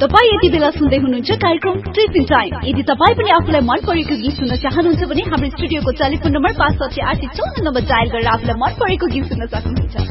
तपाई यति बेला सुन्दै हुनुहुन्छ कार्यक्रम ट्रिपिङ टाइम। यदि तपाई पनि आफुलाई मन परेको गीत सुन्न चाहनुहुन्छ भने हाम्रो स्टुडियोको टेलिफोन नम्बर 56854 नम्बर डायल गरेर आफुलाई मन परेको गीत सुन्न सक्नुहुन्छ।